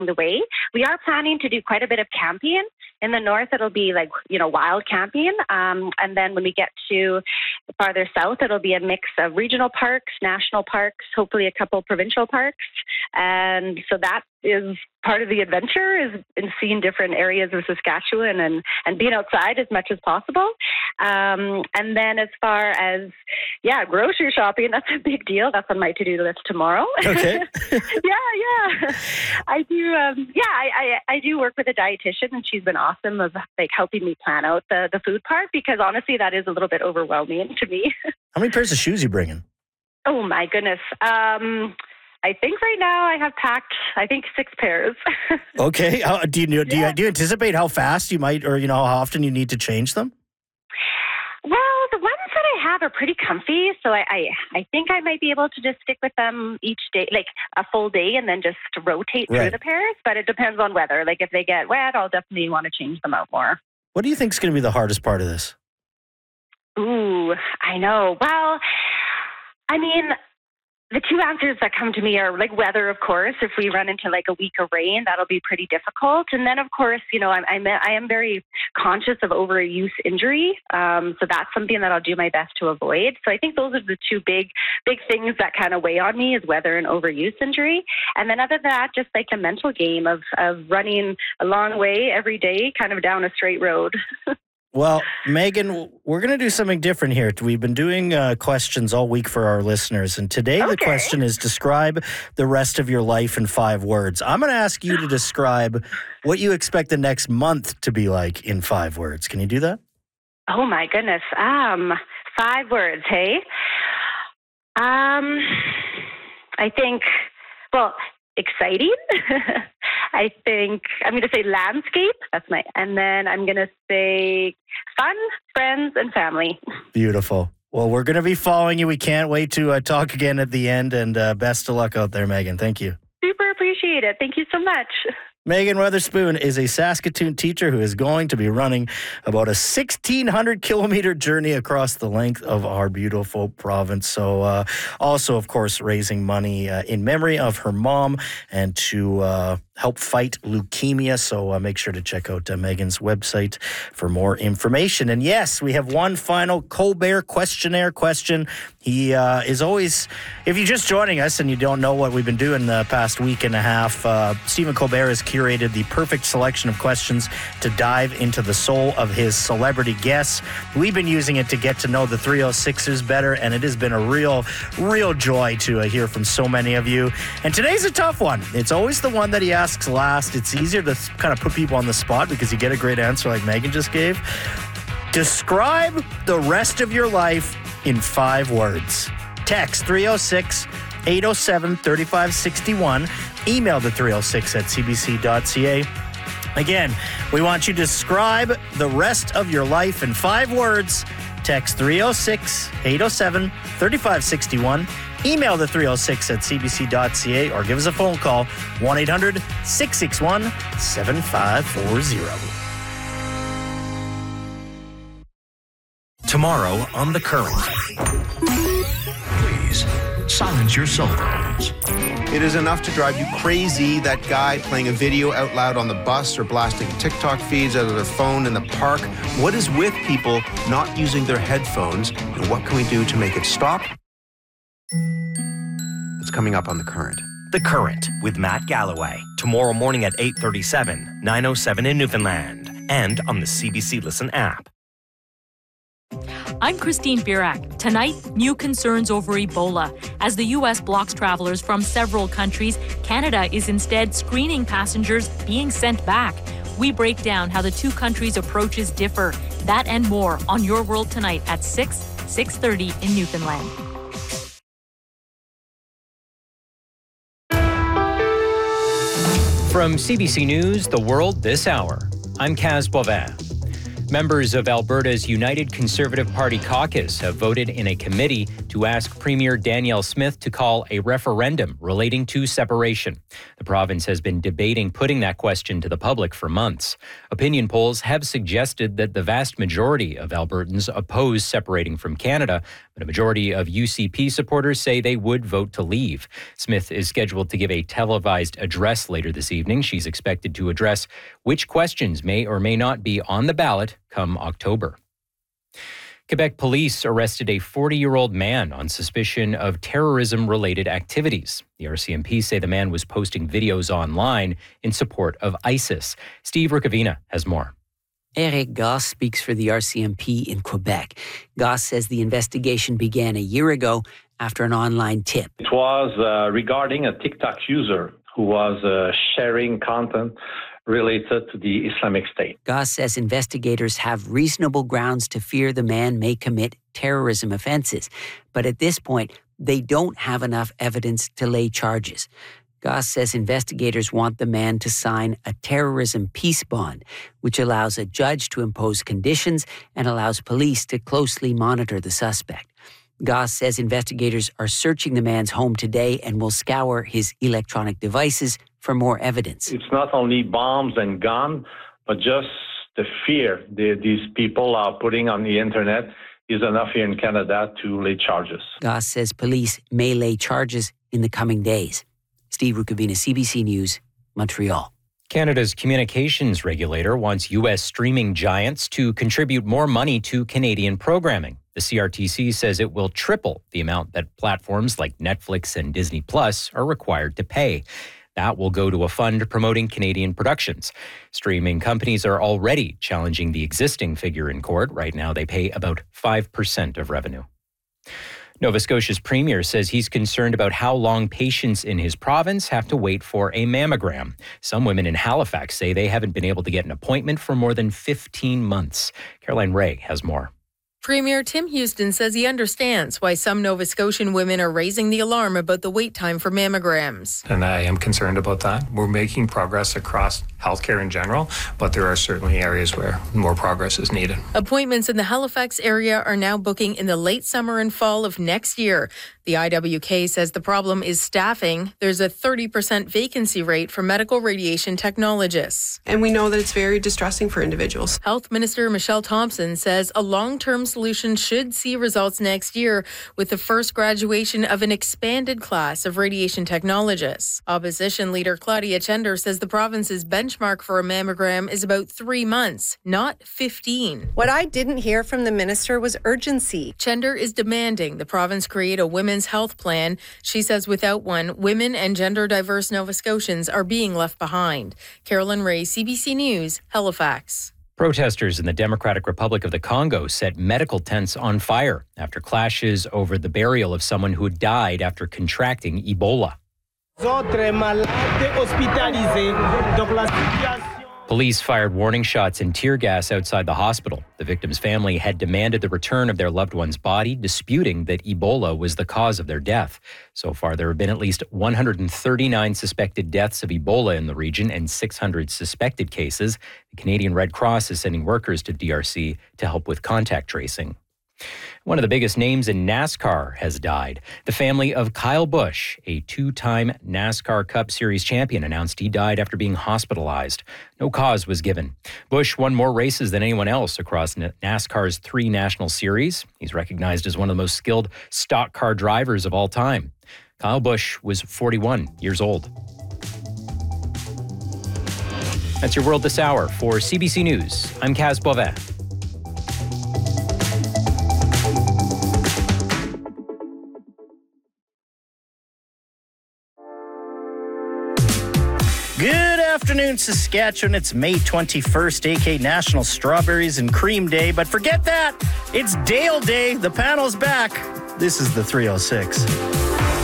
the way. We are planning to do quite a bit of camping. In the north, it'll be like, wild camping. And then when we get to farther south, it'll be a mix of regional parks, national parks, hopefully a couple provincial parks. And so that is part of the adventure, is in seeing different areas of Saskatchewan and being outside as much as possible. And then as far as, grocery shopping, that's a big deal. That's on my to-do list tomorrow. Okay. Yeah. I do. I do work with a dietitian, and she's been awesome of helping me plan out the food part, because honestly, that is a little bit overwhelming to me. How many pairs of shoes are you bringing? Oh my goodness. I think right now I have packed, 6 pairs. Okay. Do you anticipate how fast you might, or how often you need to change them? Well, the ones that I have are pretty comfy, so I think I might be able to just stick with them each day, like a full day, and then just rotate through the pairs. But it depends on weather. Like if they get wet, I'll definitely want to change them out more. What do you think is going to be the hardest part of this? Ooh, I know. Well, I mean, the two answers that come to me are like weather, of course. If we run into like a week of rain, that'll be pretty difficult. And then, of course, I am very conscious of overuse injury. So that's something that I'll do my best to avoid. So I think those are the two big things that kind of weigh on me, is weather and overuse injury. And then other than that, just like the mental game of running a long way every day, kind of down a straight road. Well, Megan, we're going to do something different here. We've been doing questions all week for our listeners, and today the question is, describe the rest of your life in 5 words. I'm going to ask you to describe what you expect the next month to be like in 5 words. Can you do that? Oh, my goodness. 5 words, hey? I think, exciting. I think I'm going to say landscape. And then I'm going to say fun, friends, and family. Beautiful. Well, we're going to be following you. We can't wait to talk again at the end, and best of luck out there, Megan. Thank you. Super appreciate it. Thank you so much. Megan Weatherspoon is a Saskatoon teacher who is going to be running about a 1,600-kilometer journey across the length of our beautiful province. So also, of course, raising money in memory of her mom and to help fight leukemia. So make sure to check out Megan's website for more information. And yes, we have one final Colbert questionnaire question. He is always, if you're just joining us and you don't know what we've been doing the past week and a half, Stephen Colbert has curated the perfect selection of questions to dive into the soul of his celebrity guests. We've been using it to get to know the 306ers better, and it has been a real joy to hear from so many of you. And today's a tough one. It's always the one that he asks last. It's easier to kind of put people on the spot because you get a great answer like Megan just gave. Describe the rest of your life in 5 words. Text 306-807-3561. Email the 306 at cbc.ca. Again, we want you to describe the rest of your life in 5 words. Text 306-807-3561. Email the 306 at cbc.ca or give us a phone call, 1-800-661-7540. Tomorrow on The Current. Please silence your cell phones. It is enough to drive you crazy, that guy playing a video out loud on the bus or blasting TikTok feeds out of their phone in the park. What is with people not using their headphones, and what can we do to make it stop? It's coming up on The Current. The Current with Matt Galloway. Tomorrow morning at 8:37, 9:07 in Newfoundland, and on the CBC Listen app. I'm Christine Birak. Tonight, new concerns over Ebola. As the U.S. blocks travelers from several countries, Canada is instead screening passengers being sent back. We break down how the two countries' approaches differ. That and more on Your World Tonight at 6:30 in Newfoundland. From CBC News, The World This Hour, I'm Kaz Boivin. Members of Alberta's United Conservative Party caucus have voted in a committee to ask Premier Danielle Smith to call a referendum relating to separation. The province has been debating putting that question to the public for months. Opinion polls have suggested that the vast majority of Albertans oppose separating from Canada, but a majority of UCP supporters say they would vote to leave. Smith is scheduled to give a televised address later this evening. She's expected to address which questions may or may not be on the ballot come October. Quebec police arrested a 40-year-old man on suspicion of terrorism-related activities. The RCMP say the man was posting videos online in support of ISIS. Steve Rukavina has more. Eric Goss speaks for the RCMP in Quebec. Goss says the investigation began a year ago after an online tip. It was regarding a TikTok user who was sharing content related to the Islamic State. Goss says investigators have reasonable grounds to fear the man may commit terrorism offenses, but at this point, they don't have enough evidence to lay charges. Goss says investigators want the man to sign a terrorism peace bond, which allows a judge to impose conditions and allows police to closely monitor the suspect. Goss says investigators are searching the man's home today and will scour his electronic devices for more evidence. It's not only bombs and guns, but just the fear these people are putting on the internet is enough here in Canada to lay charges. Goss says police may lay charges in the coming days. Steve Rukavina, CBC News, Montreal. Canada's communications regulator wants U.S. streaming giants to contribute more money to Canadian programming. The CRTC says it will triple the amount that platforms like Netflix and Disney Plus are required to pay. That will go to a fund promoting Canadian productions. Streaming companies are already challenging the existing figure in court. Right now, they pay about 5% of revenue. Nova Scotia's premier says he's concerned about how long patients in his province have to wait for a mammogram. Some women in Halifax say they haven't been able to get an appointment for more than 15 months. Caroline Ray has more. Premier Tim Houston says he understands why some Nova Scotian women are raising the alarm about the wait time for mammograms. And I am concerned about that. We're making progress across healthcare in general, but there are certainly areas where more progress is needed. Appointments in the Halifax area are now booking in the late summer and fall of next year. The IWK says the problem is staffing. There's a 30% vacancy rate for medical radiation technologists. And we know that it's very distressing for individuals. Health Minister Michelle Thompson says a long-term solution should see results next year with the first graduation of an expanded class of radiation technologists. Opposition leader Claudia Chender says the province's benchmark for a mammogram is about 3 months, not 15. What I didn't hear from the minister was urgency. Chender is demanding the province create a women's health plan. She says without one, women and gender diverse Nova Scotians are being left behind. Carolyn Ray, CBC News, Halifax. Protesters in the Democratic Republic of the Congo set medical tents on fire after clashes over the burial of someone who died after contracting Ebola. Police fired warning shots and tear gas outside the hospital. The victim's family had demanded the return of their loved one's body, disputing that Ebola was the cause of their death. So far, there have been at least 139 suspected deaths of Ebola in the region and 600 suspected cases. The Canadian Red Cross is sending workers to DRC to help with contact tracing. One of the biggest names in NASCAR has died. The family of Kyle Busch, a two-time NASCAR Cup Series champion, announced he died after being hospitalized. No cause was given. Busch won more races than anyone else across NASCAR's 3 national series. He's recognized as one of the most skilled stock car drivers of all time. Kyle Busch was 41 years old. That's your World This Hour. For CBC News, I'm Kaz Beauvais. Good afternoon, Saskatchewan. It's May 21st, aka National Strawberries and Cream Day. But forget that. It's Dale Day. The panel's back. This is the 306.